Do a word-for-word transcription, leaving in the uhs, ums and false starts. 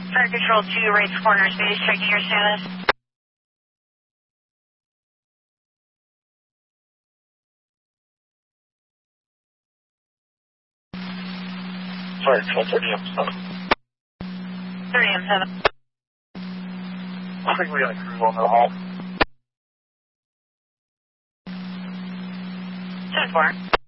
Fire Control two, Wraith's Corner Space, checking your status. Fire Control thirty M seven. thirty M seven. I think we got a crew on the hall. ten four.